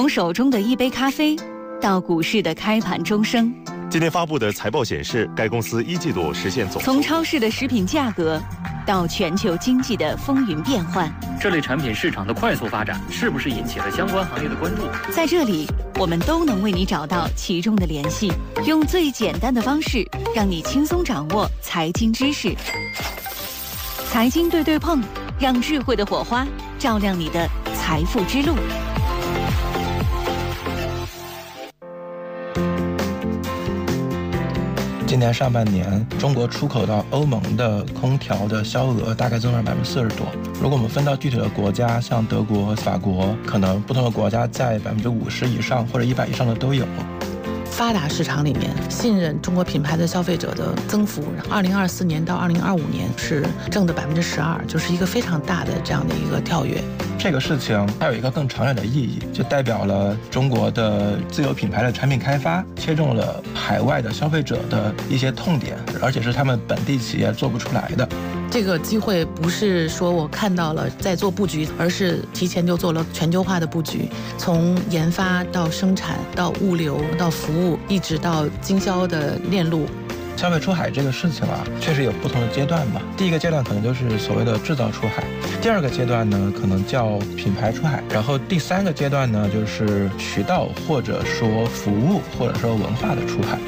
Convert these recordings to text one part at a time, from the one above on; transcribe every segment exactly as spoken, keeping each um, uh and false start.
从手中的一杯咖啡到股市的开盘钟声， 今天发布的财报显示，该公司一季度实现总从超市的食品价格到全球经济的风云变幻， 这类产品市场的快速发展是不是引起了相关行业的关注？ 在这里，我们都能为你找到其中的联系，用最简单的方式让你轻松掌握财经知识。财经对对碰，让智慧的火花照亮你的财富之路。 今年上半年，中国出口到欧盟的空调的销额大概增长百分之四十多。如果我们分到具体的国家，像德国和法国，可能不同的国家在百分之五十以上或者一百以上的都有。 发达市场里面，信任中国品牌的消费者的增幅，二零二四年到二零二五年是正的百分之十二，就是一个非常大的这样的一个跳跃。 这个事情它有一个更长远的意义，就代表了中国的自有品牌的产品开发切中了海外的消费者的一些痛点，而且是他们本地企业做不出来的。 这个机会不是说我看到了在做布局，而是提前就做了全球化的布局，从研发到生产到物流到服务，一直到经销的链路。 消费出海这个事情啊，确实有不同的阶段嘛。第一个阶段可能就是所谓的制造出海，第二个阶段呢可能叫品牌出海，然后第三个阶段呢就是渠道或者说服务或者说文化的出海。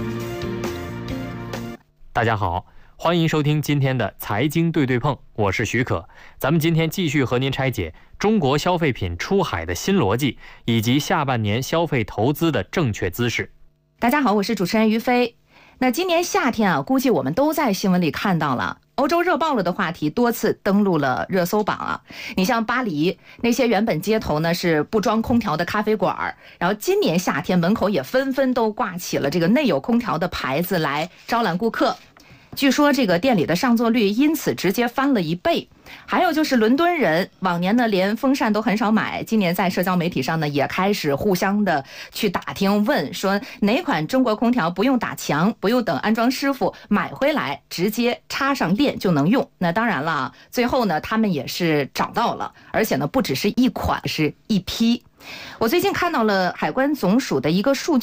大家好，欢迎收听今天的财经对对碰，我是许可。咱们今天继续和您拆解中国消费品出海的新逻辑，以及下半年消费投资的正确姿势。 大家好，我是主持人于飞。那今年夏天啊，估计我们都在新闻里看到了，欧洲热爆了的话题多次登陆了热搜榜啊。你像巴黎那些原本街头呢是不装空调的咖啡馆，然后今年夏天门口也纷纷都挂起了这个内有空调的牌子来招揽顾客。据说这个店里的上座率因此直接翻了一倍。还有就是伦敦人往年呢连风扇都很少买，今年在社交媒体上呢也开始互相的去打听问，说哪款中国空调不用打墙，不用等安装师傅，买回来直接插上电就能用。那当然了，最后呢他们也是找到了，而且呢不只是一款，是一批。我最近看到了海关总署的一个数据